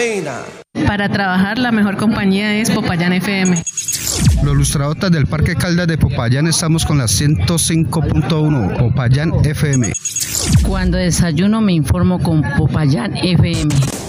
camina. Para trabajar la mejor compañía es Popayán FM. Los lustradotas del Parque Caldas de Popayán estamos con la 105.1 Popayán FM. Cuando desayuno me informo con Popayán FM.